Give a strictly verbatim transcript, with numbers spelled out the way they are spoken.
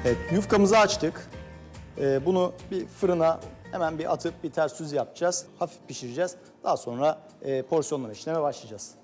Evet, yufkamızı açtık. Ee, bunu bir fırına hemen bir atıp bir ters düz yapacağız. Hafif pişireceğiz. Daha sonra e, porsiyonlama işleme başlayacağız.